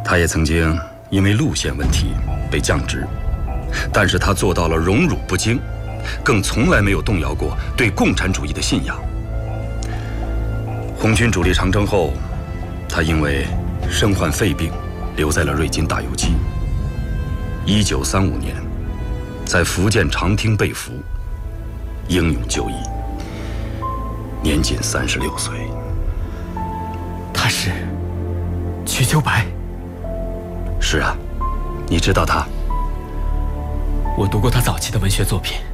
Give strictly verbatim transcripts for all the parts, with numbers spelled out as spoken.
他也曾经因为路线问题被降职，但是他做到了荣辱不惊，更从来没有动摇过对共产主义的信仰。红军主力长征后，他因为身患肺病，留在了瑞金打游击。一九三五年，在福建长汀被俘，英勇就义，年仅三十六岁。 他是瞿秋白。 是啊，你知道他？ 我读过他早期的文学作品。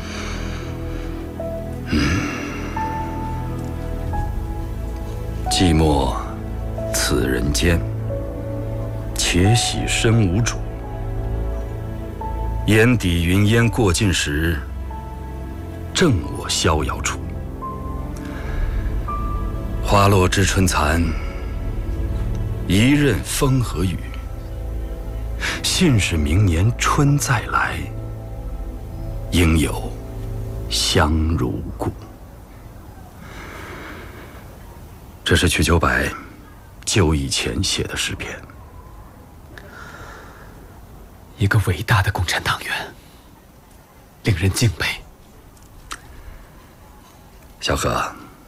嗯。寂寞此人间，且喜身无主。眼底云烟过尽时，正我逍遥处。花落知春残，一任风和雨。信是明年春再来，应有香如故。这是瞿秋白就义前写的诗篇。 一个伟大的共产党员，令人敬佩。 小何，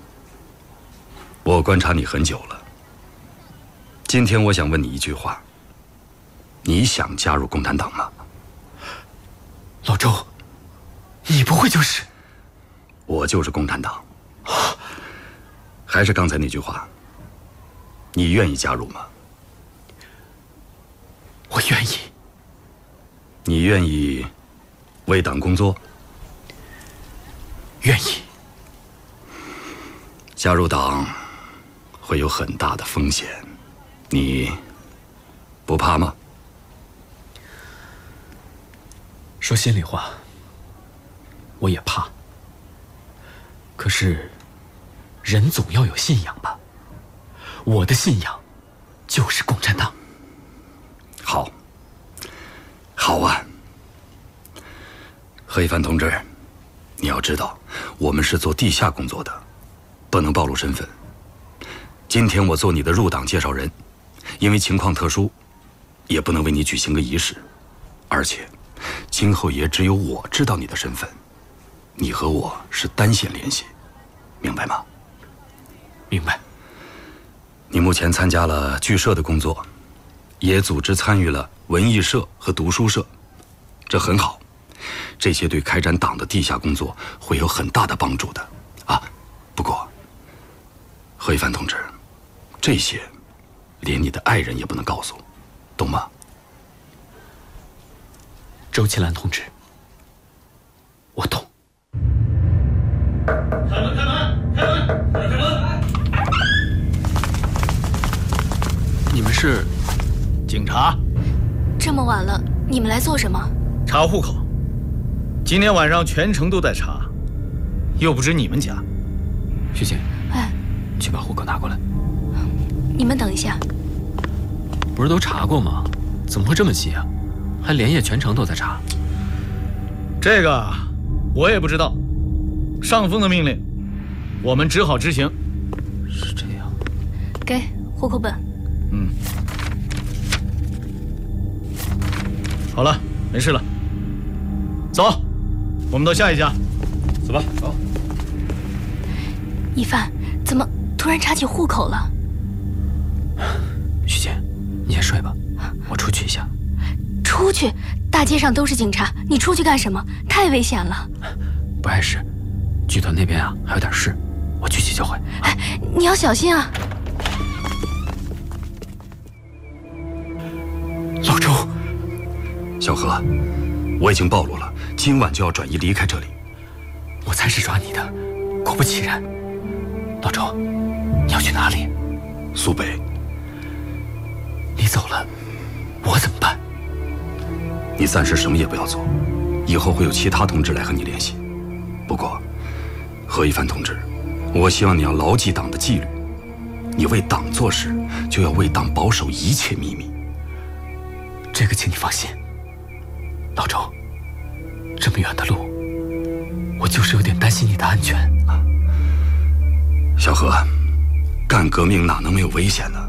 我观察你很久了。今天我想问你一句话：你想加入共产党吗？ 老周，你不会就是…… 我就是共产党。还是刚才那句话，你愿意加入吗？ 我愿意。 你愿意为党工作？ 愿意。 加入党会有很大的风险，你不怕吗？ 说心里话，我也怕。可是，人总要有信仰吧？我的信仰就是共产党。 好，好啊，何一帆同志，你要知道，我们是做地下工作的，不能暴露身份。今天我做你的入党介绍人，因为情况特殊，也不能为你举行个仪式，而且，今后也只有我知道你的身份，你和我是单线联系，明白吗？ 明白。 你目前参加了剧社的工作，也组织参与了文艺社和读书社，这很好。这些对开展党的地下工作会有很大的帮助的啊。不过，何一帆同志，这些连你的爱人也不能告诉，懂吗？ 周启兰同志，我懂。 开门！开门！开门！开门！ 你们是警察？ 这么晚了，你们来做什么？ 查户口。今天晚上全城都在查，又不止你们家。 徐姐， 哎， 去把户口拿过来。 你们等一下。 不是都查过吗？怎么会这么急啊？还连夜全城都在查。 这个我也不知道，上峰的命令，我们只好执行。 是这样。 给户口本。 嗯。好了，没事了。走，我们到下一家。走吧。走。 一帆，怎么突然查起户口了？ 徐姐，你先睡吧，我出去一下。 出去？大街上都是警察，你出去干什么？太危险了。 不碍事，剧团那边啊还有点事，我去急就回。 哎，你要小心啊！ 老周， 小何，我已经暴露了，今晚就要转移离开这里。 我才是抓你的，果不其然。老周，你要去哪里？ 苏北。 你走了，我怎么办？ 你暂时什么也不要做，以后会有其他同志来和你联系。不过，何一帆同志，我希望你要牢记党的纪律。你为党做事，就要为党保守一切秘密。 这个请你放心。老周，这么远的路，我就是有点担心你的安全。 小何，干革命哪能没有危险呢？